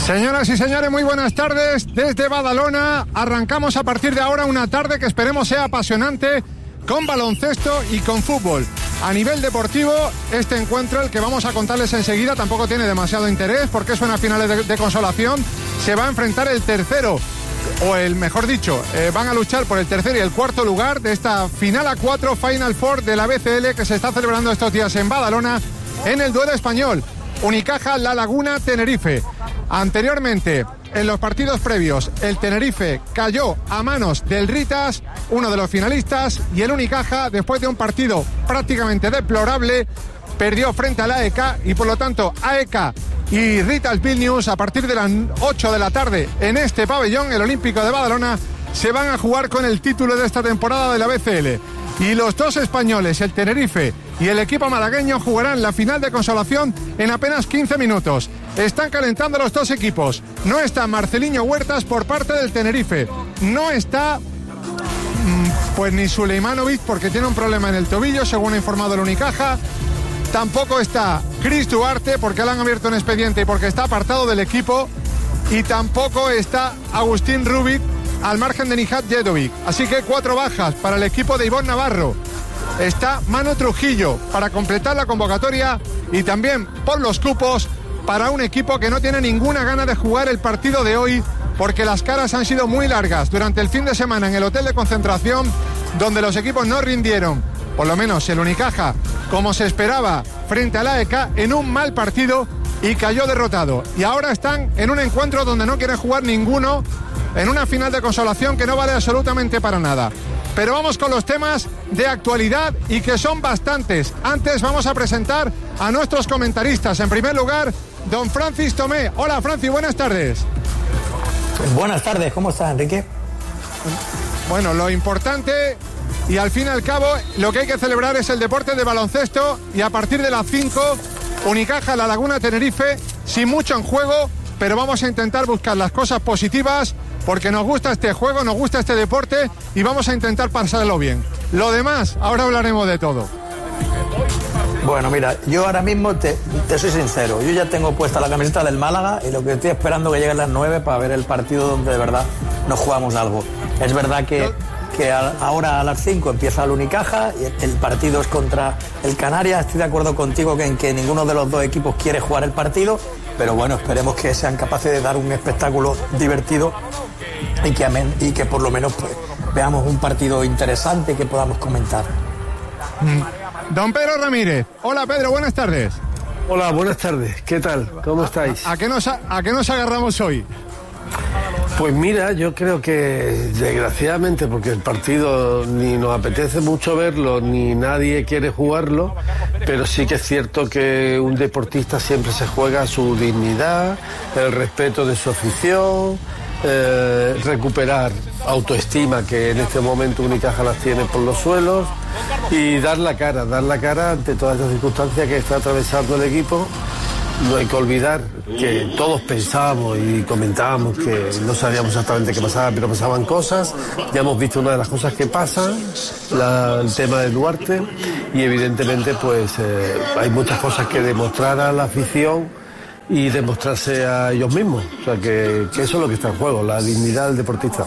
Señoras y señores, muy buenas tardes desde Badalona. Arrancamos a partir de ahora una tarde que esperemos sea apasionante con baloncesto y con fútbol. A nivel deportivo, este encuentro, el que vamos a contarles enseguida, tampoco tiene demasiado interés porque es una final de consolación. Se va a enfrentar el tercero, o el mejor dicho, van a luchar por el tercer y el cuarto lugar de esta final a 4 Final Four de la BCL que se está celebrando estos días en Badalona en el duelo español. Unicaja La Laguna Tenerife. Anteriormente, en los partidos previos, el Tenerife cayó a manos del Ritas, uno de los finalistas, y el Unicaja, después de un partido prácticamente deplorable, perdió frente al AEK y por lo tanto AEK y Ritas Vilnius a partir de las 8 de la tarde en este pabellón, el Olímpico de Badalona, se van a jugar con el título de esta temporada de la BCL. Y los dos españoles, el Tenerife y el equipo malagueño, jugarán la final de consolación en apenas 15 minutos. Están calentando los dos equipos. No está Marceliño Huertas por parte del Tenerife. No está pues ni Suleimanovic porque tiene un problema en el tobillo, según ha informado el Unicaja. Tampoco está Chris Duarte porque le han abierto un expediente y porque está apartado del equipo. Y tampoco está Agustín Rubik, al margen de Nihat Jedovic. Así que 4 bajas para el equipo de Ivonne Navarro. Está Manu Trujillo para completar la convocatoria y también por los cupos para un equipo que no tiene ninguna gana de jugar el partido de hoy porque las caras han sido muy largas durante el fin de semana en el hotel de concentración, donde los equipos no rindieron, por lo menos el Unicaja, como se esperaba frente al AEK, en un mal partido y cayó derrotado. Y ahora están en un encuentro donde no quieren jugar ninguno, en una final de consolación que no vale absolutamente para nada. Pero vamos con los temas de actualidad y que son bastantes. Antes vamos a presentar a nuestros comentaristas. En primer lugar, don Francis Tomé. Hola, Francis, buenas tardes. Buenas tardes, ¿cómo estás, Enrique? Bueno, lo importante y al fin y al cabo lo que hay que celebrar es el deporte de baloncesto y a partir de las 5, Unicaja La Laguna Tenerife, sin mucho en juego, pero vamos a intentar buscar las cosas positivas porque nos gusta este juego, nos gusta este deporte y vamos a intentar pasarlo bien. Lo demás, ahora hablaremos de todo. Bueno, mira, yo ahora mismo te soy sincero, yo ya tengo puesta la camiseta del Málaga y lo que estoy esperando que lleguen las 9 para ver el partido donde de verdad nos jugamos algo. Es verdad que ahora a las 5 empieza el Unicaja y el partido es contra el Canarias. Estoy de acuerdo contigo en que ninguno de los dos equipos quiere jugar el partido, pero bueno, esperemos que sean capaces de dar un espectáculo divertido y que por lo menos pues, veamos un partido interesante que podamos comentar. Don Pedro Ramírez. Hola, Pedro, buenas tardes. Hola, buenas tardes. ¿Qué tal? ¿Cómo estáis? ¿A qué nos agarramos hoy? Pues mira, yo creo que desgraciadamente, porque el partido ni nos apetece mucho verlo, ni nadie quiere jugarlo, pero sí que es cierto que un deportista siempre se juega su dignidad, el respeto de su afición, recuperar autoestima, que en este momento Unicaja las tiene por los suelos, y dar la cara ante todas estas circunstancias que está atravesando el equipo. No hay que olvidar que todos pensábamos y comentábamos que no sabíamos exactamente qué pasaba, pero pasaban cosas. Ya hemos visto una de las cosas que pasan, el tema de Duarte, y evidentemente pues hay muchas cosas que demostrar a la afición y demostrarse a ellos mismos. O sea que eso es lo que está en juego, la dignidad del deportista.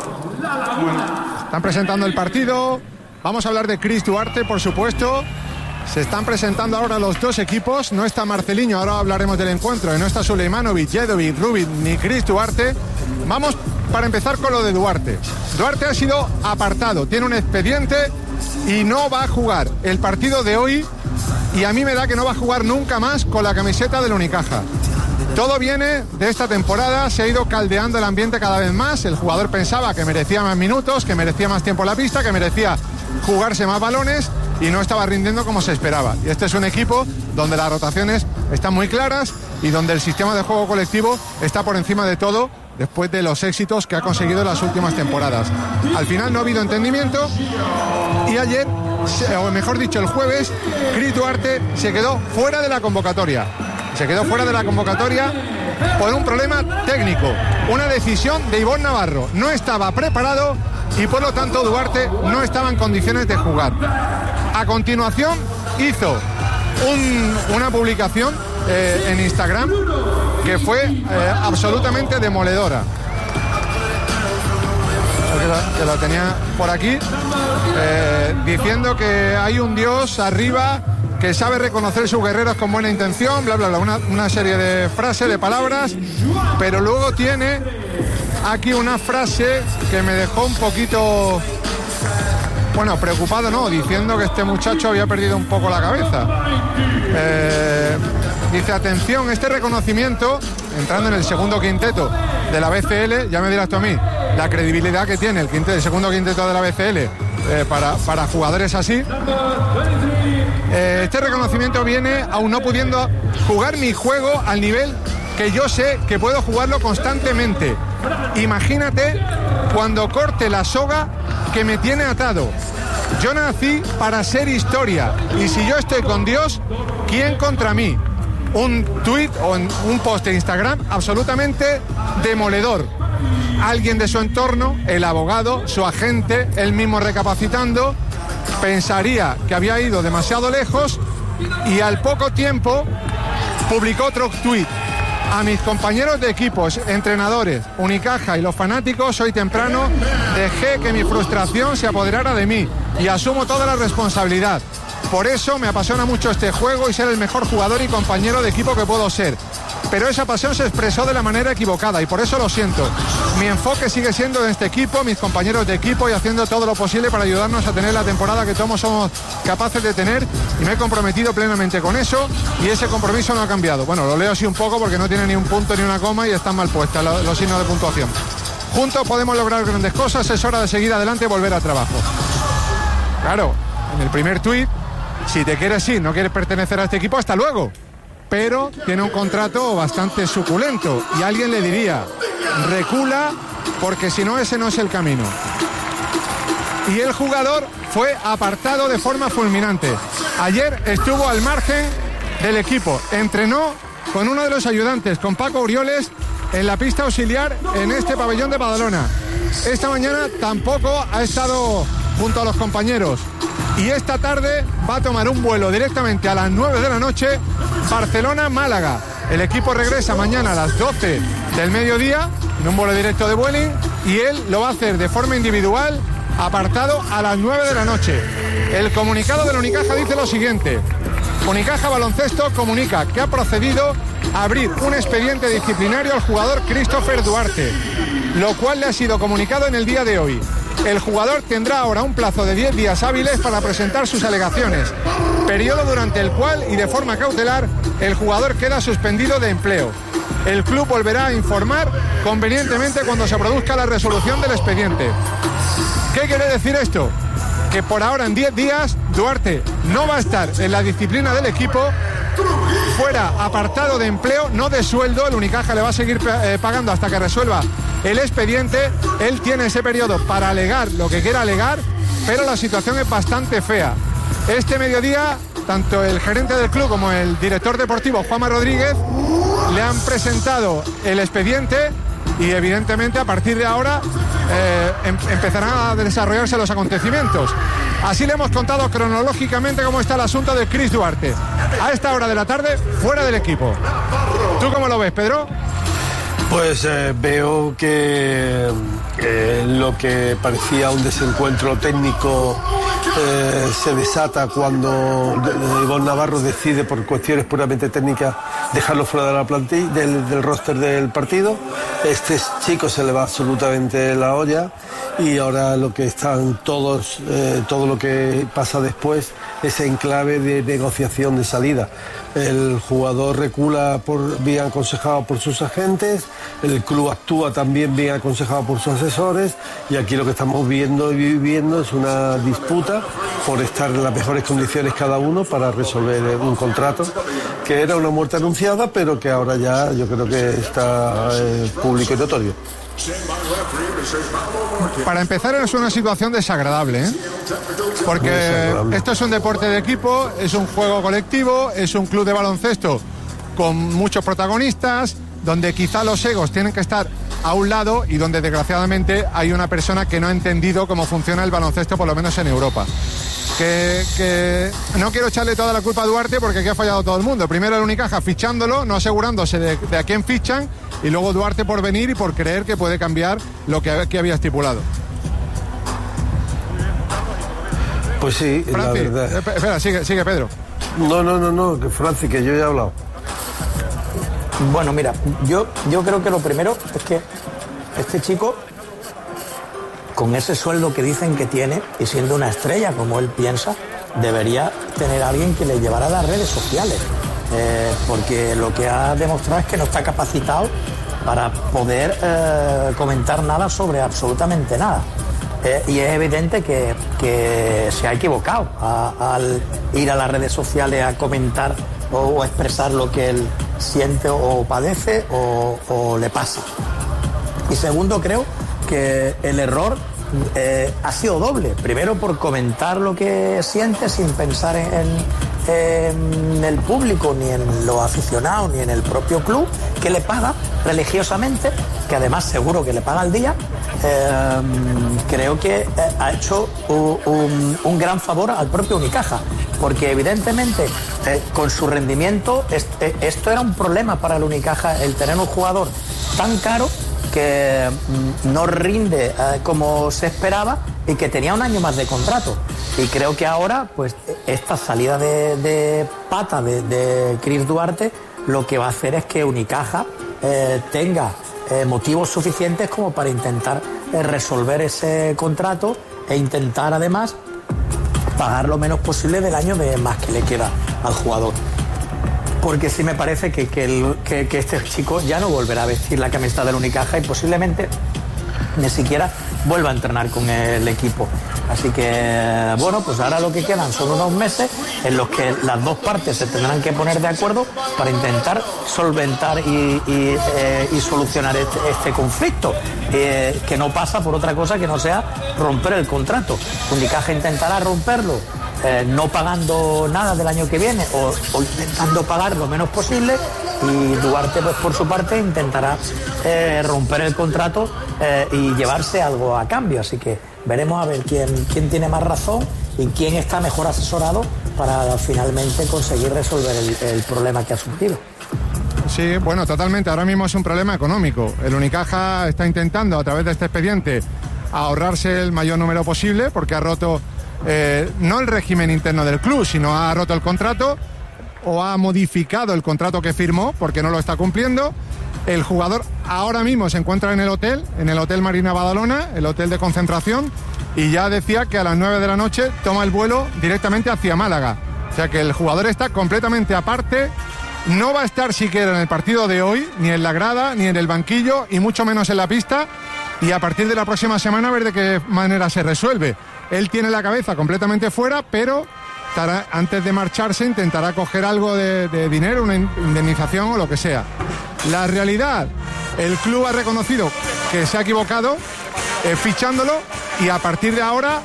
Están presentando el partido. Vamos a hablar de Chris Duarte, por supuesto. Se están presentando ahora los dos equipos. No está Marceliño, ahora hablaremos del encuentro. Y no está Suleimanovic, Jedovic, Rubik ni Chris Duarte. Vamos para empezar con lo de Duarte. Duarte ha sido apartado, tiene un expediente y no va a jugar el partido de hoy. Y a mí me da que no va a jugar nunca más con la camiseta del Unicaja. Todo viene de esta temporada, se ha ido caldeando el ambiente cada vez más. El jugador pensaba que merecía más minutos, que merecía más tiempo en la pista, que merecía jugarse más balones y no estaba rindiendo como se esperaba. Y este es un equipo donde las rotaciones están muy claras y donde el sistema de juego colectivo está por encima de todo después de los éxitos que ha conseguido en las últimas temporadas. Al final no ha habido entendimiento y ayer, o mejor dicho el jueves, Chris Duarte se quedó fuera de la convocatoria. Se quedó fuera de la convocatoria por un problema técnico, una decisión de Ivonne Navarro. No estaba preparado y por lo tanto Duarte no estaba en condiciones de jugar. A continuación hizo una publicación en Instagram que fue absolutamente demoledora. Que la tenía por aquí, diciendo que hay un Dios arriba que sabe reconocer sus guerreros con buena intención, bla, bla, bla, una serie de frases, de palabras, pero luego tiene aquí una frase que me dejó un poquito, bueno, preocupado, no, diciendo que este muchacho había perdido un poco la cabeza. Dice, atención, este reconocimiento, entrando en el segundo quinteto de la BCL, ya me dirás tú a mí, la credibilidad que tiene el segundo quinteto de la BCL para jugadores así. Este reconocimiento viene aún no pudiendo jugar mi juego al nivel que yo sé que puedo jugarlo constantemente. Imagínate cuando corte la soga que me tiene atado. Yo nací para ser historia y si yo estoy con Dios, ¿quién contra mí? Un tuit o un post de Instagram absolutamente demoledor. Alguien de su entorno, el abogado, su agente, él mismo recapacitando, pensaría que había ido demasiado lejos y al poco tiempo publicó otro tuit. A mis compañeros de equipos, entrenadores, Unicaja y los fanáticos, hoy temprano dejé que mi frustración se apoderara de mí y asumo toda la responsabilidad. Por eso me apasiona mucho este juego y ser el mejor jugador y compañero de equipo que puedo ser. Pero esa pasión se expresó de la manera equivocada y por eso lo siento. Mi enfoque sigue siendo en este equipo, mis compañeros de equipo y haciendo todo lo posible para ayudarnos a tener la temporada que todos somos capaces de tener y me he comprometido plenamente con eso y ese compromiso no ha cambiado. Bueno, lo leo así un poco porque no tiene ni un punto ni una coma y están mal puestas los signos de puntuación. Juntos podemos lograr grandes cosas, es hora de seguir adelante y volver al trabajo. Claro, en el primer tuit, si te quieres ir, no quieres pertenecer a este equipo, hasta luego. Pero tiene un contrato bastante suculento y alguien le diría, recula porque si no ese no es el camino. Y el jugador fue apartado de forma fulminante. Ayer estuvo al margen del equipo, entrenó con uno de los ayudantes, con Paco Urioles, en la pista auxiliar en este pabellón de Badalona. Esta mañana tampoco ha estado junto a los compañeros. Y esta tarde va a tomar un vuelo directamente a las 9 de la noche, Barcelona-Málaga. El equipo regresa mañana a las 12 del mediodía, en un vuelo directo de Vueling, y él lo va a hacer de forma individual, apartado a las 9 de la noche. El comunicado de la Unicaja dice lo siguiente. Unicaja Baloncesto comunica que ha procedido a abrir un expediente disciplinario al jugador Christopher Duarte, lo cual le ha sido comunicado en el día de hoy. El jugador tendrá ahora un plazo de 10 días hábiles para presentar sus alegaciones, periodo durante el cual y de forma cautelar el jugador queda suspendido de empleo. El club volverá a informar convenientemente cuando se produzca la resolución del expediente. ¿Qué quiere decir esto? Que por ahora en 10 días Duarte no va a estar en la disciplina del equipo, fuera apartado de empleo, no de sueldo. El Unicaja le va a seguir pagando hasta que resuelva el expediente. Él tiene ese periodo para alegar lo que quiera alegar, pero la situación es bastante fea. Este mediodía, tanto el gerente del club como el director deportivo, Juanma Rodríguez, le han presentado el expediente y evidentemente a partir de ahora empezarán a desarrollarse los acontecimientos. Así le hemos contado cronológicamente cómo está el asunto de Chris Duarte. A esta hora de la tarde, fuera del equipo. ¿Tú cómo lo ves, Pedro? Pues veo que lo que parecía un desencuentro técnico se desata cuando Ivonne Navarro decide por cuestiones puramente técnicas dejarlo fuera de la plantilla, del roster del partido. Este chico se le va absolutamente la olla y ahora lo que están todos, todo lo que pasa después es en clave de negociación de salida. El jugador recula bien aconsejado por sus agentes, el club actúa también bien aconsejado por sus asesores y aquí lo que estamos viendo y viviendo es una disputa por estar en las mejores condiciones cada uno para resolver un contrato que era una muerte anunciada pero que ahora ya yo creo que está público y notorio. Para empezar es una situación desagradable, porque esto es un deporte de equipo, es un juego colectivo, es un club de baloncesto con muchos protagonistas, donde quizá los egos tienen que estar a un lado y donde desgraciadamente hay una persona que no ha entendido cómo funciona el baloncesto, por lo menos en Europa. que no quiero echarle toda la culpa a Duarte porque aquí ha fallado todo el mundo. Primero el Unicaja fichándolo, no asegurándose de a quién fichan, y luego Duarte por venir y por creer que puede cambiar lo que había estipulado. Pues sí, Francis, la verdad. Espera, sigue Pedro. No, que Francis, que yo ya he hablado. Bueno, mira, yo creo que lo primero es que este chico, con ese sueldo que dicen que tiene, y siendo una estrella como él piensa, debería tener a alguien que le llevara a las redes sociales, porque lo que ha demostrado es que no está capacitado para poder comentar nada sobre absolutamente nada. Y es evidente que se ha equivocado al ir a las redes sociales a comentar o expresar lo que él siente o padece o le pasa. Y segundo, creo que el error ha sido doble. Primero, por comentar lo que siente sin pensar en el público, ni en los aficionados, ni en el propio club, que le paga religiosamente, que además seguro que le paga al día. Creo que ha hecho un gran favor al propio Unicaja, porque evidentemente con su rendimiento esto era un problema para el Unicaja, el tener un jugador tan caro que no rinde como se esperaba y que tenía un año más de contrato. Y creo que ahora, pues, esta salida de pata de Chris Duarte lo que va a hacer es que Unicaja tenga motivos suficientes como para intentar resolver ese contrato e intentar además pagar lo menos posible del año de más que le queda al jugador. Porque sí me parece que este chico ya no volverá a vestir la camiseta del Unicaja y posiblemente ni siquiera vuelva a entrenar con el equipo. Así que, bueno, pues ahora lo que quedan son unos meses en los que las dos partes se tendrán que poner de acuerdo para intentar solventar y solucionar este conflicto, que no pasa por otra cosa que no sea romper el contrato. Unicaja intentará romperlo no pagando nada del año que viene o intentando pagar lo menos posible, y Duarte, pues por su parte, intentará romper el contrato y llevarse algo a cambio. Así que veremos a ver quién tiene más razón y quién está mejor asesorado para finalmente conseguir resolver el problema que ha surgido. Sí, bueno, totalmente. Ahora mismo es un problema económico. El Unicaja está intentando, a través de este expediente, ahorrarse el mayor número posible, porque ha roto no el régimen interno del club, sino ha roto el contrato o ha modificado el contrato que firmó porque no lo está cumpliendo. El jugador ahora mismo se encuentra en el hotel Marina Badalona, el hotel de concentración, y ya decía que a las 9 de la noche toma el vuelo directamente hacia Málaga. O sea que el jugador está completamente aparte, no va a estar siquiera en el partido de hoy, ni en la grada, ni en el banquillo, y mucho menos en la pista, y a partir de la próxima semana a ver de qué manera se resuelve. Él tiene la cabeza completamente fuera, pero antes de marcharse intentará coger algo de dinero, una indemnización o lo que sea. La realidad, el club ha reconocido que se ha equivocado fichándolo, y a partir de ahora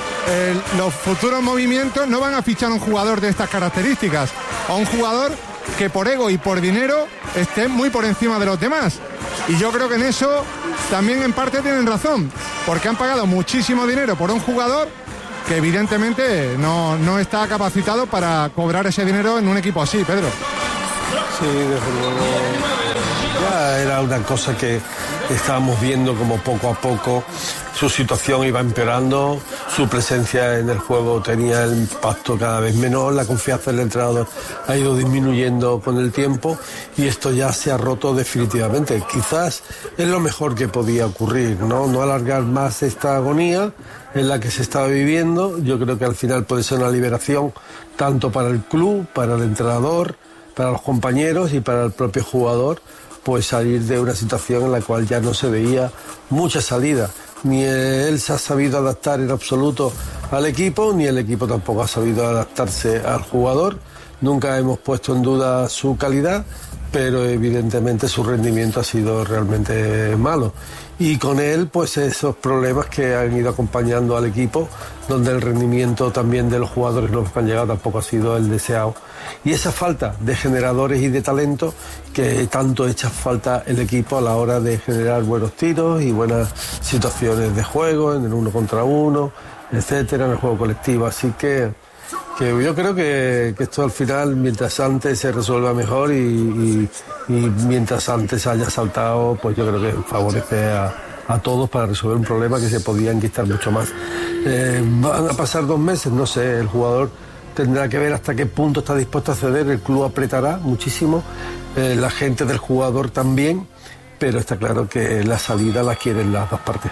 los futuros movimientos no van a fichar a un jugador de estas características, a un jugador que por ego y por dinero esté muy por encima de los demás. Y yo creo que en eso también en parte tienen razón, porque han pagado muchísimo dinero por un jugador que evidentemente no está capacitado para cobrar ese dinero en un equipo así, Pedro. Sí, desde luego. Ya era una cosa que estábamos viendo como poco a poco su situación iba empeorando, su presencia en el juego tenía el impacto cada vez menor, la confianza del entrenador ha ido disminuyendo con el tiempo, y esto ya se ha roto definitivamente. Quizás es lo mejor que podía ocurrir, no alargar más esta agonía en la que se estaba viviendo. Yo creo que al final puede ser una liberación tanto para el club, para el entrenador, para los compañeros y para el propio jugador, pues salir de una situación en la cual ya no se veía mucha salida. Ni él se ha sabido adaptar en absoluto al equipo, ni el equipo tampoco ha sabido adaptarse al jugador. Nunca hemos puesto en duda su calidad, pero evidentemente su rendimiento ha sido realmente malo. Y con él, pues esos problemas que han ido acompañando al equipo, donde el rendimiento también de los jugadores nuevos que han llegado tampoco ha sido el deseado. Y esa falta de generadores y de talento que tanto echa falta el equipo a la hora de generar buenos tiros y buenas situaciones de juego, en el 1 contra 1, etcétera, en el juego colectivo. Así que yo creo que esto al final, mientras antes se resuelva mejor y mientras antes haya saltado, pues yo creo que favorece a todos para resolver un problema que se podía enquistar mucho más. Van a pasar 2 meses, no sé, el jugador tendrá que ver hasta qué punto está dispuesto a ceder, el club apretará muchísimo, la gente del jugador también, pero está claro que la salida la quieren las dos partes.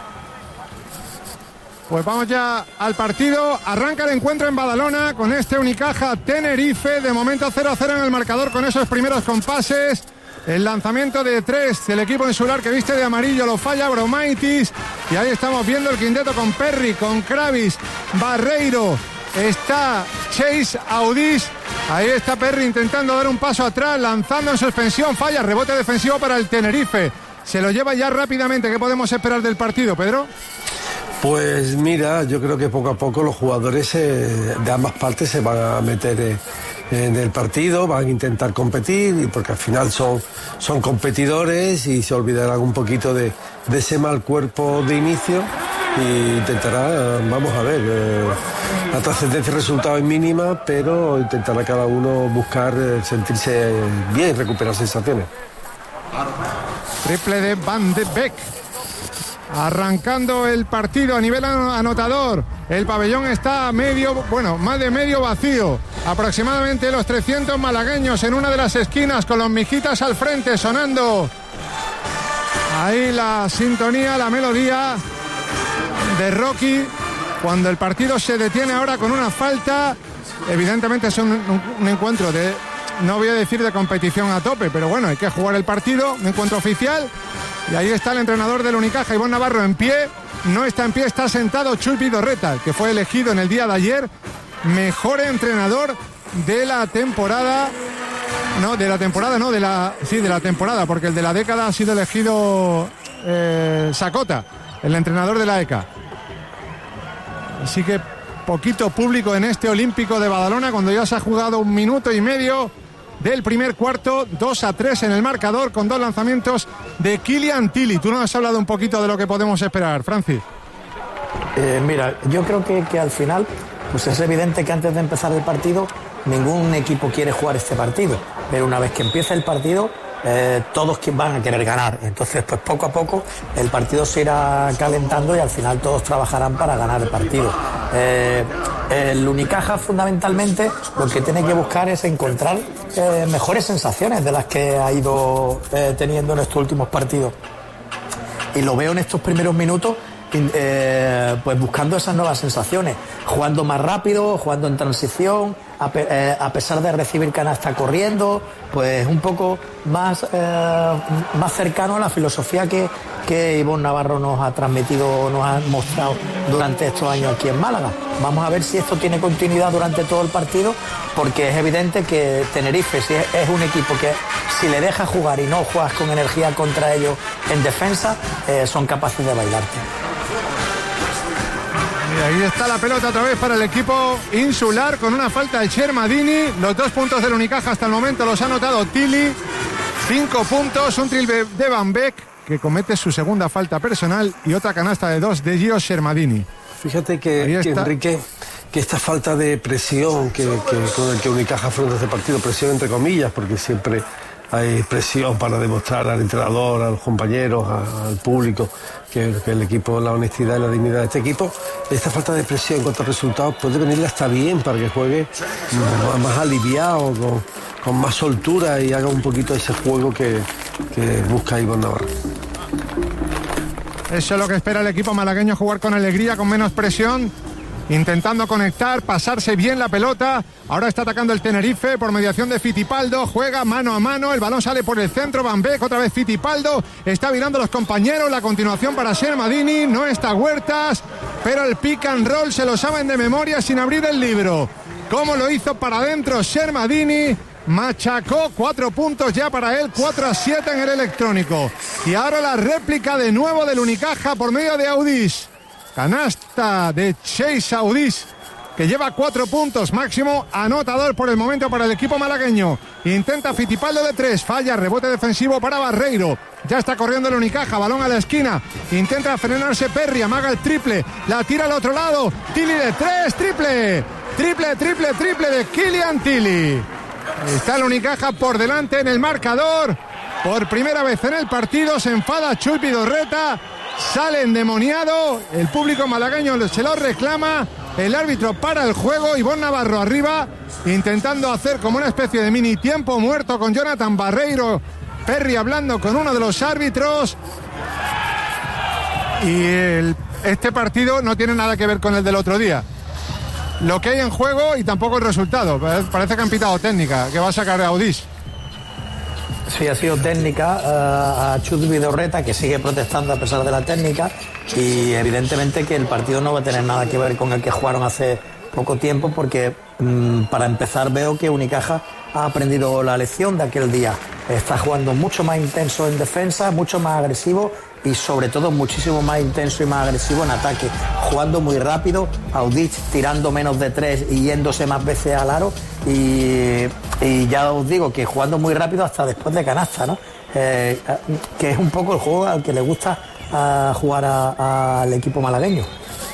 Pues vamos ya al partido. Arranca el encuentro en Badalona con este Unicaja Tenerife. De momento 0-0 en el marcador con esos primeros compases. El lanzamiento de 3 del equipo insular que viste de amarillo lo falla Abromaitis. Y ahí estamos viendo el quinteto con Perry, con Kravis, Barreiro. Está Chase Audis. Ahí está Perry intentando dar un paso atrás, lanzando en suspensión. Falla, rebote defensivo para el Tenerife. Se lo lleva ya rápidamente. ¿Qué podemos esperar del partido, Pedro? Pues mira, yo creo que poco a poco los jugadores de ambas partes se van a meter en el partido, van a intentar competir, porque al final son competidores y se olvidarán un poquito de ese mal cuerpo de inicio y intentará, vamos a ver, la trascendencia del resultado es mínima, pero intentará cada uno buscar sentirse bien y recuperar sensaciones. Triple de Van de Beek. Arrancando el partido a nivel anotador. El pabellón está más de medio vacío. Aproximadamente los 300 malagueños en una de las esquinas con los mijitas al frente sonando. Ahí la sintonía, la melodía de Rocky. Cuando el partido se detiene ahora con una falta. Evidentemente es un encuentro no voy a decir de competición a tope, pero bueno, hay que jugar el partido, un encuentro oficial. Y ahí está el entrenador del Unicaja, Ivonne Navarro, en pie. No está en pie, está sentado Chuy Vidorreta, que fue elegido en el día de ayer mejor entrenador de la temporada. De la temporada, porque el de la década ha sido elegido Sakota, el entrenador de la ECA. Así que poquito público en este Olímpico de Badalona, cuando ya se ha jugado 1 minuto y medio del primer cuarto, 2-3 en el marcador, con 2 lanzamientos de Killian Tilly. Tú nos has hablado un poquito de lo que podemos esperar, Francis. Mira, yo creo que al final pues es evidente que antes de empezar el partido ningún equipo quiere jugar este partido, pero una vez que empieza el partido todos van a querer ganar. Entonces pues poco a poco el partido se irá calentando y al final todos trabajarán para ganar el partido. El Unicaja fundamentalmente lo que tiene que buscar es encontrar mejores sensaciones de las que ha ido teniendo en estos últimos partidos, y lo veo en estos primeros minutos pues buscando esas nuevas sensaciones, jugando más rápido, jugando en transición, a pesar de recibir canasta corriendo, pues un poco más cercano a la filosofía que Ivonne Navarro nos ha transmitido, nos ha mostrado durante estos años aquí en Málaga. Vamos a ver si esto tiene continuidad durante todo el partido, porque es evidente que Tenerife es un equipo que si le dejas jugar y no juegas con energía contra ellos en defensa, son capaces de bailarte. Y ahí está la pelota otra vez para el equipo insular con una falta de Shermadini. Los 2 puntos del Unicaja hasta el momento los ha anotado Tilly. 5 puntos, un triple de Van Beek, que comete su segunda falta personal, y otra canasta de 2 de Gio Shermadini. Fíjate que Enrique, que esta falta de presión con el que Unicaja afronta este partido, presión entre comillas, porque siempre hay presión para demostrar al entrenador, a los compañeros, al público, que el equipo, la honestidad y la dignidad de este equipo. Esta falta de presión en cuanto a resultados puede venirle hasta bien para que juegue más aliviado, con más soltura, y haga un poquito ese juego que busca Ivonne Navarro. Eso es lo que espera el equipo malagueño, jugar con alegría, con menos presión, intentando conectar, pasarse bien la pelota. Ahora está atacando el Tenerife por mediación de Fittipaldo, juega mano a mano, el balón sale por el centro, Van Beek, otra vez Fittipaldo, está mirando a los compañeros, la continuación para Shermadini, no está Huertas, pero el pick and roll se lo saben de memoria sin abrir el libro. ¿Cómo lo hizo para adentro Shermadini? Machacó, 4 puntos ya para él, 4-7 en el electrónico. Y ahora la réplica de nuevo del Unicaja por medio de Audis. Canasta de Chase Audis, que lleva 4 puntos, máximo anotador por el momento para el equipo malagueño. Intenta Fittipaldo de 3, falla, rebote defensivo para Barreiro. Ya está corriendo el Unicaja, balón a la esquina. Intenta frenarse Perry, amaga el triple, la tira al otro lado. Tilly de 3, triple. Triple de Killian Tilly. Está el Unicaja por delante en el marcador. Por primera vez en el partido se enfada Chuy Vidorreta. Sale endemoniado. El público malagueño se lo reclama. El árbitro para el juego. Ivonne Navarro arriba, intentando hacer como una especie de mini tiempo muerto con Jonathan Barreiro. Perry hablando con uno de los árbitros. Y este partido no tiene nada que ver con el del otro día. Lo que hay en juego y tampoco el resultado. Parece que han pitado técnica, que va a sacar a Audis. Sí, ha sido técnica a Chut Vidorreta, que sigue protestando a pesar de la técnica, y evidentemente que el partido no va a tener nada que ver con el que jugaron hace poco tiempo, porque para empezar veo que Unicaja ha aprendido la lección de aquel día. Está jugando mucho más intenso en defensa, mucho más agresivo y sobre todo muchísimo más intenso y más agresivo en ataque, jugando muy rápido, Audic tirando menos de 3 y yéndose más veces al aro, y ya os digo que jugando muy rápido hasta después de canasta, ¿no? Que es un poco el juego al que le gusta jugar al equipo malagueño.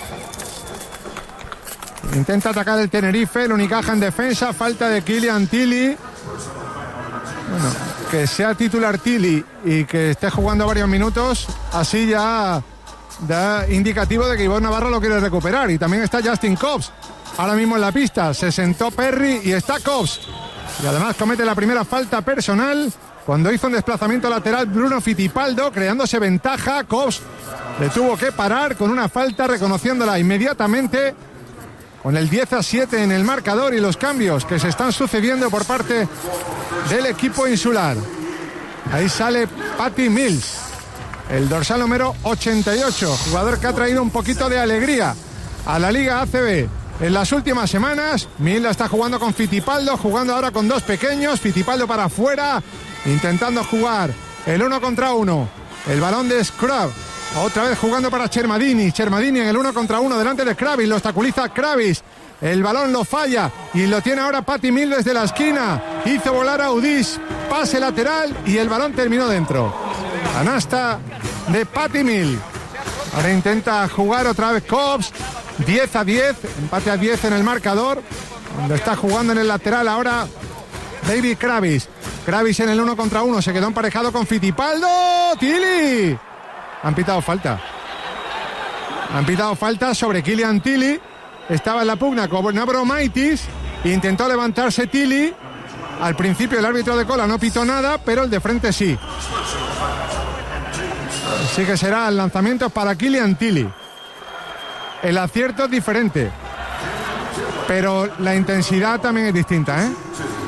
Intenta atacar el Tenerife, el Unicaja en defensa, falta de Killian Tilly. Bueno, que sea titular Tilly y que esté jugando varios minutos, así ya da indicativo de que Ivonne Navarro lo quiere recuperar. Y también está Justin Cobbs ahora mismo en la pista. Se sentó Perry y está Cobbs. Y además comete la primera falta personal cuando hizo un desplazamiento lateral Bruno Fittipaldo, creándose ventaja. Cobbs le tuvo que parar con una falta, reconociéndola inmediatamente, con el 10-7 en el marcador y los cambios que se están sucediendo por parte del equipo insular. Ahí sale Patty Mills, el dorsal número 88, jugador que ha traído un poquito de alegría a la Liga ACB en las últimas semanas. Mills está jugando con Fittipaldo, jugando ahora con dos pequeños. Fittipaldo para afuera, intentando jugar el 1 contra 1. El balón de Scrub. Otra vez jugando para Chermadini. Chermadini en el 1 contra 1 delante de Kravis. Lo obstaculiza Kravis. El balón lo falla y lo tiene ahora Patty Mills desde la esquina. Hizo volar a Audis. Pase lateral y el balón terminó dentro. Canasta de Patty Mills. Ahora intenta jugar otra vez Cobbs. 10-10. Empate a 10 en el marcador. Cuando está jugando en el lateral ahora David Kravis. Kravis en el 1 contra 1. Se quedó emparejado con Fittipaldo. Tilly. Han pitado falta. Han pitado falta sobre Killian Tilly. Estaba en la pugna con Abromaitis. Intentó levantarse Tilly. Al principio el árbitro de cola no pitó nada, pero el de frente sí. Así que será el lanzamiento para Killian Tilly. El acierto es diferente, pero la intensidad también es distinta, ¿eh?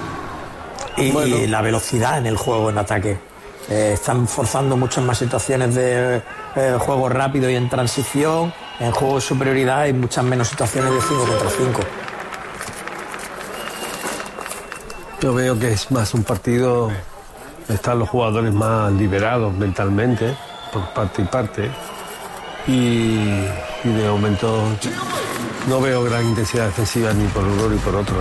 Y la velocidad en el juego, en ataque. Están forzando muchas más situaciones de juego rápido y en transición. En juego de superioridad hay muchas menos situaciones de 5 contra 5. Yo veo que es más un partido, están los jugadores más liberados mentalmente, por parte y parte. Y de momento no veo gran intensidad defensiva ni por uno ni por otro.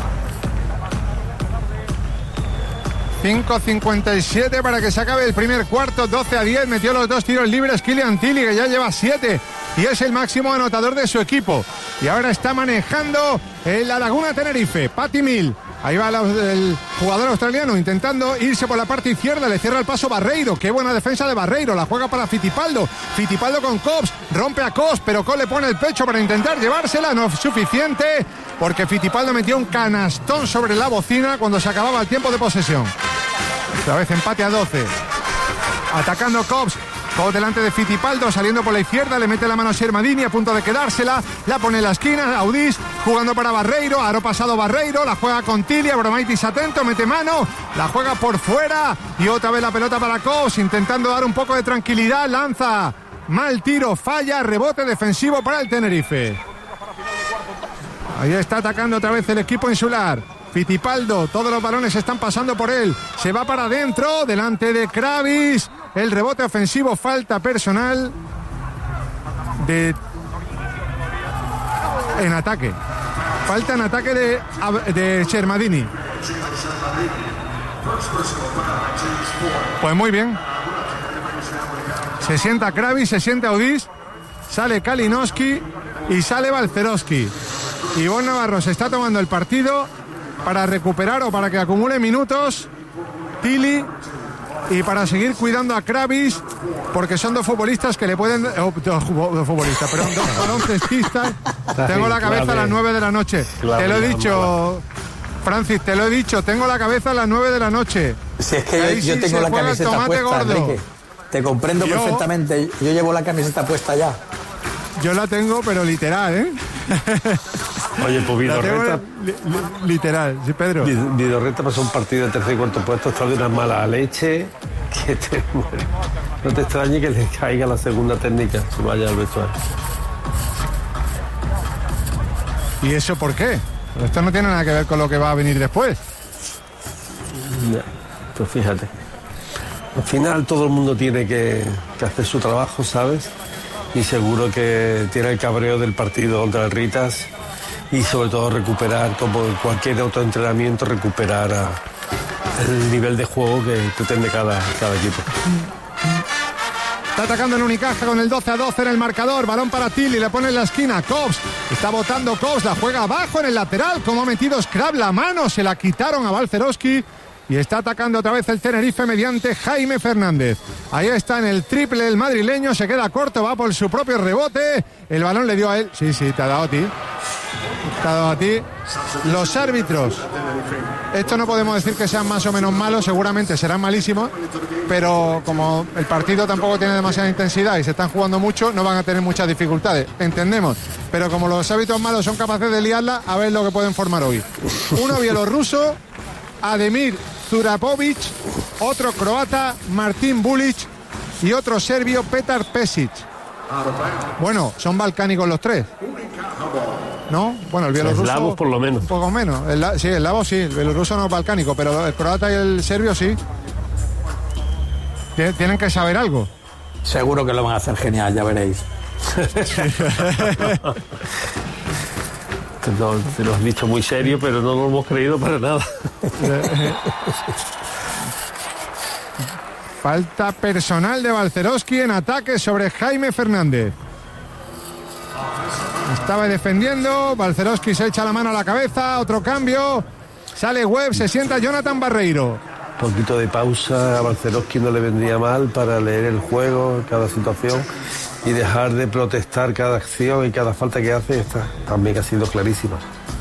5:57 para que se acabe el primer cuarto. 12-10, metió los dos tiros libres Killian Tilly, que ya lleva 7 y es el máximo anotador de su equipo. Y ahora está manejando en la Laguna Tenerife Patty Mills. Ahí va el jugador australiano intentando irse por la parte izquierda, le cierra el paso Barreiro. Qué buena defensa de Barreiro, la juega para Fittipaldo. Fittipaldo con Cobbs, rompe a Cobbs, pero Cobbs le pone el pecho para intentar llevársela, no es suficiente, porque Fittipaldo metió un canastón sobre la bocina cuando se acababa el tiempo de posesión. Otra vez empate a 12. Atacando Cobbs. Cobbs delante de Fittipaldo, saliendo por la izquierda, le mete la mano a Chermadini, a punto de quedársela, la pone en la esquina, Audis jugando para Barreiro, aro pasado Barreiro, la juega con Tilly, Abromaitis atento, mete mano, la juega por fuera y otra vez la pelota para Cobbs, intentando dar un poco de tranquilidad, lanza, mal tiro, falla, rebote defensivo para el Tenerife. Ahí está atacando otra vez el equipo insular. Fittipaldo, todos los balones están pasando por él, se va para adentro, delante de Kravis. El rebote ofensivo, falta personal en ataque. Falta en ataque de Shermadini. Pues muy bien. Se sienta Kravis, se sienta Audis, sale Kalinowski y sale Balcerowski. Ivonne Navarro se está tomando el partido para recuperar o para que acumule minutos Tilly y para seguir cuidando a Kravis, porque son dos futbolistas que le pueden... dos baloncestistas. Tengo la cabeza a las 9 de la noche. Te lo he dicho, Francis, te lo he dicho. Tengo la cabeza a las 9 de la noche. Si es que yo tengo la camiseta puesta, Enrique. Te comprendo perfectamente. Yo llevo la camiseta puesta ya. Yo la tengo, pero literal, ¿eh? Oye, pues Vidorreta... literal, sí, Pedro. Vidorreta pasó un partido de tercer y cuarto puesto, está de una mala leche que te muere. No te extrañe que le caiga la segunda técnica, se vaya al vestuario. ¿Y eso por qué? Esto no tiene nada que ver con lo que va a venir después. Ya, pues fíjate. Al final todo el mundo tiene que hacer su trabajo, ¿sabes? Y seguro que tiene el cabreo del partido contra el Ritas y sobre todo recuperar, como en cualquier otro entrenamiento, recuperar el nivel de juego que pretende cada equipo. Está atacando en Unicaja con el 12-12 en el marcador. Balón para Tilly, le pone en la esquina. Cobbs, está botando Cobbs, la juega abajo en el lateral. Como ha metido Scrap la mano, se la quitaron a Balcerowski. Y está atacando otra vez el Tenerife mediante Jaime Fernández. Ahí está en el triple el madrileño, se queda corto, va por su propio rebote. El balón le dio a él. Sí, te ha dado a ti. Te ha dado a ti. Los árbitros. Esto no podemos decir que sean más o menos malos, seguramente serán malísimos, pero como el partido tampoco tiene demasiada intensidad y se están jugando mucho, no van a tener muchas dificultades, entendemos. Pero como los árbitros malos son capaces de liarla, a ver lo que pueden formar hoy. Uno bielorruso, Ademir Zurapovic, otro croata, Martin Bulic, y otro serbio, Petar Pesic. Bueno, son balcánicos los tres, ¿no? Bueno, el bielorruso... Eslavos por lo menos. Un poco menos. El eslavo sí, el bielorruso no es balcánico, pero el croata y el serbio sí. Tienen que saber algo. Seguro que lo van a hacer genial, ya veréis. Te lo has dicho muy serio, pero no lo hemos creído para nada. Falta personal de Balcerowski en ataque sobre Jaime Fernández. Estaba defendiendo, Balcerowski se echa la mano a la cabeza, otro cambio, sale Webb, se sienta Jonathan Barreiro. Un poquito de pausa, a Balcerowski no le vendría mal para leer el juego, cada situación, y dejar de protestar cada acción y cada falta que hace. Esta también ha sido clarísima.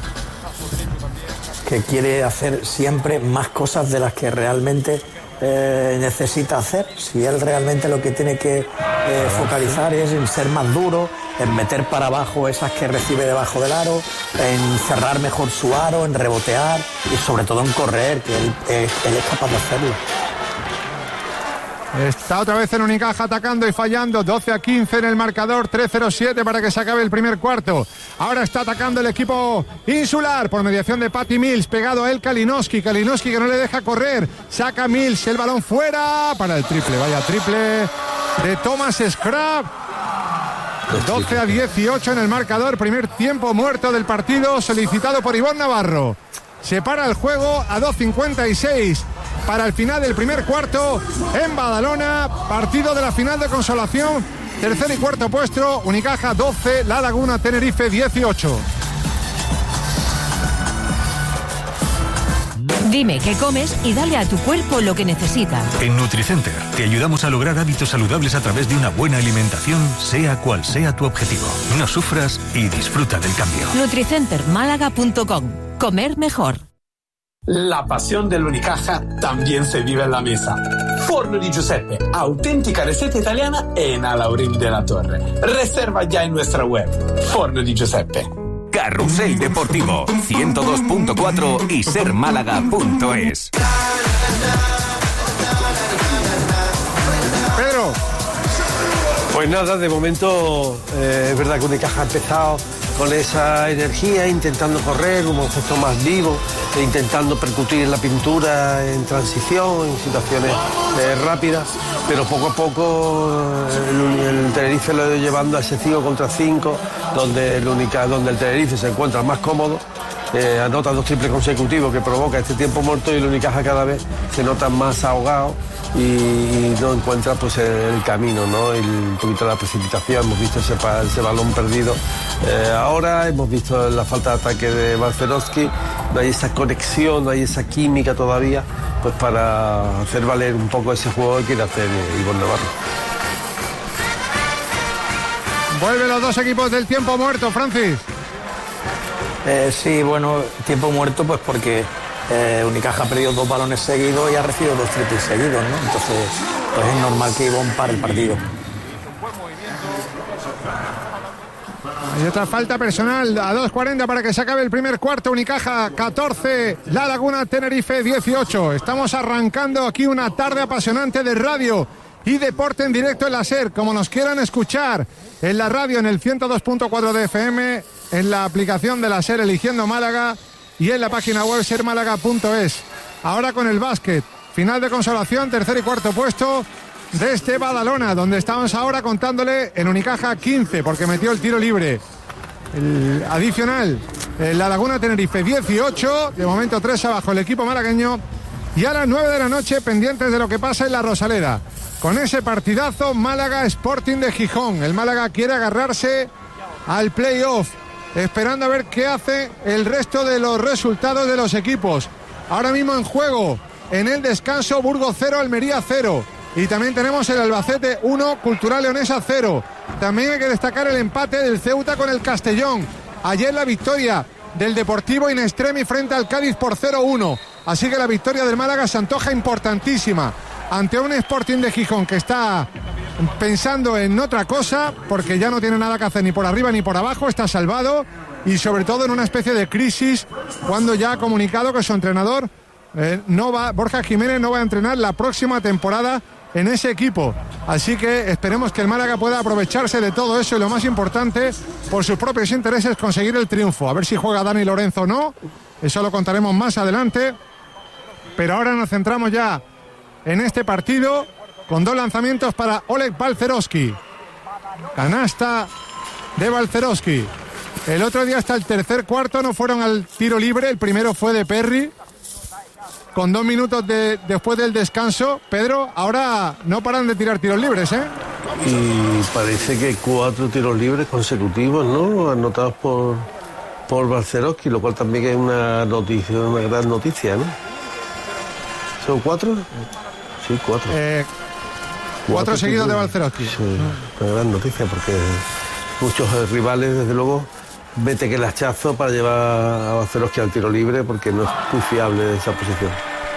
Que quiere hacer siempre más cosas de las que realmente necesita hacer. Si él realmente lo que tiene que focalizar es en ser más duro, en meter para abajo esas que recibe debajo del aro, en cerrar mejor su aro, en rebotear y sobre todo en correr, que él es capaz de hacerlo. Está otra vez en Unicaja atacando y fallando, 12-15 en el marcador, 3-0-7 para que se acabe el primer cuarto. Ahora está atacando el equipo insular por mediación de Patty Mills, pegado a él Kalinowski que no le deja correr, saca Mills, el balón fuera para el triple, vaya triple de Thomas Scrap. 12-18 en el marcador, primer tiempo muerto del partido solicitado por Ivonne Navarro. Se para el juego a 2:56 para el final del primer cuarto en Badalona, partido de la final de consolación, tercer y cuarto puesto, Unicaja 12, La Laguna Tenerife 18. Dime qué comes y dale a tu cuerpo lo que necesita. En Nutricenter te ayudamos a lograr hábitos saludables a través de una buena alimentación, sea cual sea tu objetivo. No sufras y disfruta del cambio. Nutricentermálaga.com. Comer mejor. La pasión del Unicaja también se vive en la mesa. Forno di Giuseppe, auténtica receta italiana en Alaurín de la Torre. Reserva ya en nuestra web, Forno di Giuseppe. Carrusel Deportivo, 102.4 y sermálaga.es. Pedro. Pues nada, de momento es verdad que Unicaja ha empezado con esa energía, intentando correr, un baloncesto más vivo, e intentando percutir en la pintura, en transición, en situaciones rápidas, pero poco a poco el Tenerife lo ha ido llevando a ese 5 contra 5, donde el Tenerife se encuentra más cómodo. Anota 2 triples consecutivos que provoca este tiempo muerto, y el Unicaja cada vez se nota más ahogado y no encuentra pues el camino, ¿no? Un poquito la precipitación. Hemos visto ese balón perdido ahora, hemos visto la falta de ataque de Balcerowski. No hay esa conexión, no hay esa química todavía pues para hacer valer un poco ese juego que quiere hacer Ivonne Navarro. Vuelven los dos equipos del tiempo muerto, Francis. Sí, bueno, tiempo muerto pues porque Unicaja ha perdido 2 balones seguidos y ha recibido 2 triples seguidos, ¿no? Entonces, pues es normal que Ivonne pare el partido. Hay otra falta personal a 2:40 para que se acabe el primer cuarto. Unicaja 14, La Laguna Tenerife 18. Estamos arrancando aquí una tarde apasionante de radio y deporte en directo en la SER, como nos quieran escuchar en la radio, en el 102.4 de FM, en la aplicación de la SER eligiendo Málaga y en la página web sermálaga.es. Ahora con el básquet, final de consolación, tercer y cuarto puesto de este Badalona, donde estamos ahora contándole en Unicaja 15, porque metió el tiro libre. El adicional, La Laguna Tenerife 18, de momento 3 abajo el equipo malagueño, y a las 9 de la noche pendientes de lo que pasa en la Rosaleda. Con ese partidazo, Málaga Sporting de Gijón. El Málaga quiere agarrarse al playoff, esperando a ver qué hace el resto de los resultados de los equipos. Ahora mismo en juego, en el descanso, Burgos 0, Almería 0. Y también tenemos el Albacete 1, Cultural Leonesa 0. También hay que destacar el empate del Ceuta con el Castellón. Ayer la victoria del Deportivo in extremis frente al Cádiz por 0-1. Así que la victoria del Málaga se antoja importantísima ante un Sporting de Gijón que está pensando en otra cosa, porque ya no tiene nada que hacer ni por arriba ni por abajo, está salvado, y sobre todo en una especie de crisis, cuando ya ha comunicado que su entrenador Borja Jiménez no va a entrenar la próxima temporada en ese equipo. Así que esperemos que el Málaga pueda aprovecharse de todo eso, y lo más importante, por sus propios intereses, conseguir el triunfo. A ver si juega Dani Lorenzo o no, eso lo contaremos más adelante, pero ahora nos centramos ya en este partido con 2 lanzamientos para Oleg Balcerowski. Canasta de Balcerowski. El otro día, hasta el tercer cuarto, no fueron al tiro libre. El primero fue de Perry, con 2 minutos después del descanso. Pedro, ahora no paran de tirar tiros libres, ¿eh? Y parece que 4 tiros libres consecutivos, ¿no? Anotados por Balcerowski, lo cual también es una noticia, una gran noticia, ¿no? ¿Son 4? Sí, 4. 4 seguidos de Balcerowski. Sí, una gran noticia, porque muchos rivales, desde luego, vete que el hachazo para llevar a Balcerowski al tiro libre, porque no es muy fiable esa posición.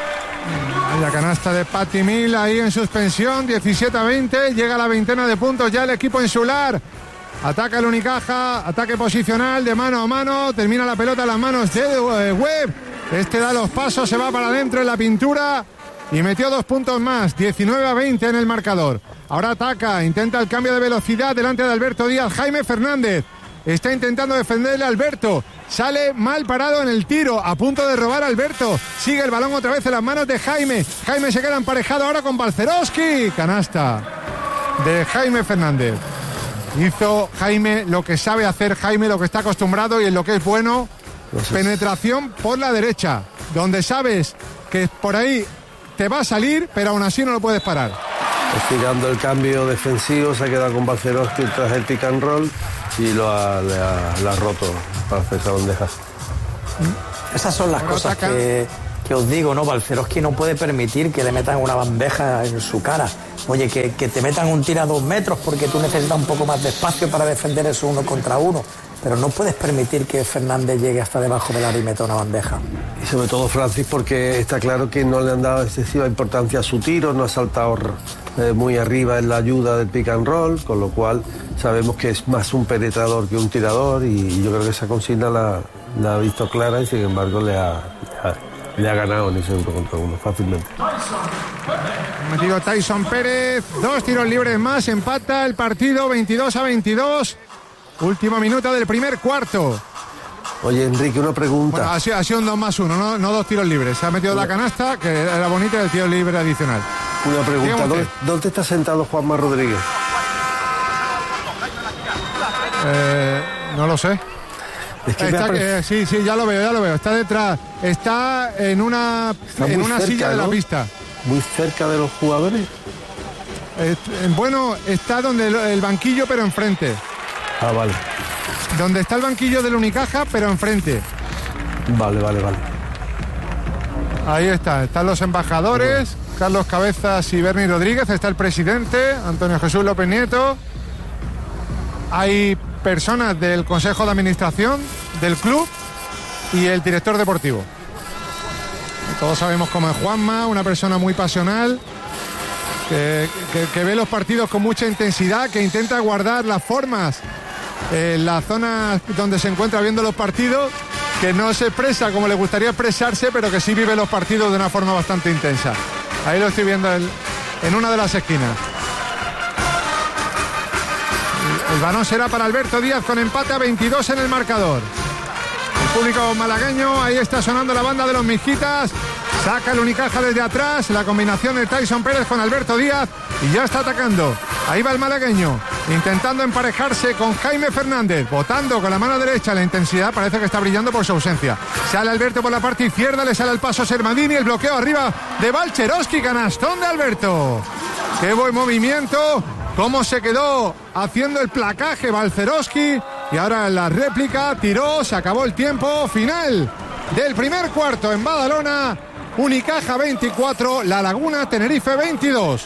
La canasta de Patty Mill ahí en suspensión, 17-20, llega a la veintena de puntos ya el equipo insular. Ataca el Unicaja, ataque posicional de mano a mano, termina la pelota en las manos de Webb. Este da los pasos, se va para adentro en la pintura y metió 2 puntos más, 19-20 en el marcador. Ahora ataca, intenta el cambio de velocidad delante de Alberto Díaz. Jaime Fernández está intentando defenderle a Alberto, sale mal parado en el tiro, a punto de robar a Alberto. Sigue el balón otra vez en las manos de Jaime. Jaime se queda emparejado ahora con Balcerowski. Canasta de Jaime Fernández. Hizo Jaime lo que sabe hacer Jaime, lo que está acostumbrado y en lo que es bueno. Penetración por la derecha, donde sabes que por ahí te va a salir, pero aún así no lo puedes parar. Estirando el cambio defensivo, se ha quedado con Balcerowski tras el pick and roll y le ha roto para hacer esa bandeja. Esas son las cosas que os digo, ¿no? Balcerowski no puede permitir que le metan una bandeja en su cara. Oye, que te metan un tiro a 2 metros porque tú necesitas un poco más de espacio para defender eso 1 contra 1. Pero no puedes permitir que Fernández llegue hasta debajo del aro y meta una bandeja. Y sobre todo Francis, porque está claro que no le han dado excesiva importancia a su tiro, no ha saltado muy arriba en la ayuda del pick and roll, con lo cual sabemos que es más un penetrador que un tirador, y yo creo que esa consigna la ha visto clara y sin embargo le ha ganado en ese 1 contra 1 fácilmente. Metido Tyson Pérez, 2 tiros libres más, empata el partido 22-22. Último minuto del primer cuarto. Oye, Enrique, una pregunta. Bueno, ha sido un 2+1, no 2 tiros libres. Se ha metido la canasta, que era bonita, y el tiro libre adicional. Una pregunta. ¿Dónde está sentado Juanma Rodríguez? No lo sé. Es que sí, ya lo veo. Está detrás. Está en una silla de la pista. Muy cerca de los jugadores. Bueno, está donde el banquillo, pero enfrente. Ah, vale. Donde está el banquillo del Unicaja, pero enfrente. Vale. Ahí están los embajadores, Carlos Cabezas y Berni Rodríguez, está el presidente, Antonio Jesús López Nieto. Hay personas del Consejo de Administración del club y el director deportivo. Todos sabemos cómo es Juanma, una persona muy pasional, que ve los partidos con mucha intensidad, que intenta guardar las formas en la zona donde se encuentra viendo los partidos, que no se expresa como le gustaría expresarse, pero que sí vive los partidos de una forma bastante intensa. Ahí lo estoy viendo en una de las esquinas. El balón será para Alberto Díaz con empate a 22 en el marcador. El público malagueño, ahí está sonando la banda de los Mijitas. Saca el Unicaja desde atrás, la combinación de Tyson Pérez con Alberto Díaz y ya está atacando. Ahí va el malagueño, intentando emparejarse con Jaime Fernández, botando con la mano derecha. La intensidad parece que está brillando por su ausencia. Sale Alberto por la parte izquierda, le sale al paso Sermadini, el bloqueo arriba de Balcherowski, canastón de Alberto. Qué buen movimiento, cómo se quedó haciendo el placaje Balcherowski, y ahora en la réplica tiró, se acabó el tiempo final del primer cuarto en Badalona. Unicaja 24, La Laguna Tenerife 22.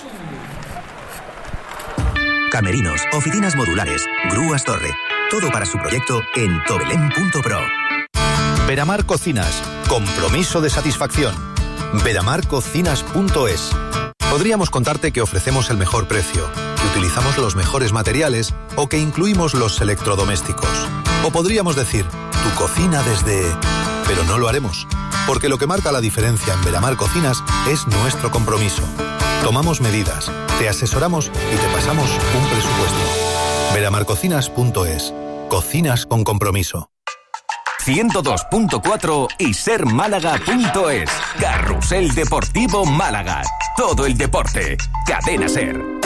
Camerinos, oficinas modulares, grúas torre, todo para su proyecto en tobelén.pro. Veramar Cocinas, compromiso de satisfacción. veramarcocinas.es. Podríamos contarte que ofrecemos el mejor precio, que utilizamos los mejores materiales o que incluimos los electrodomésticos. O podríamos decir, tu cocina desde... Pero no lo haremos, porque lo que marca la diferencia en Veramar Cocinas es nuestro compromiso. Tomamos medidas, te asesoramos y te pasamos un presupuesto. veramarcocinas.es. Cocinas con compromiso. 102.4 y sermálaga.es. Carrusel Deportivo Málaga. Todo el deporte. Cadena Ser.